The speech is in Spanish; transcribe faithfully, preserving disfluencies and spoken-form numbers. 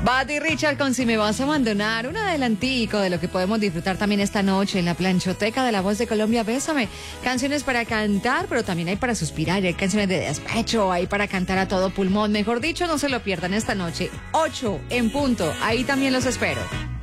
Buddy Richard con Si me vas a abandonar, un adelantico de lo que podemos disfrutar también esta noche en la planchoteca de La Voz de Colombia. Bésame, canciones para cantar, pero también hay para suspirar, hay canciones de despecho, hay para cantar a todo pulmón. Mejor dicho, no se lo pierdan esta noche, ocho en punto, ahí también los espero.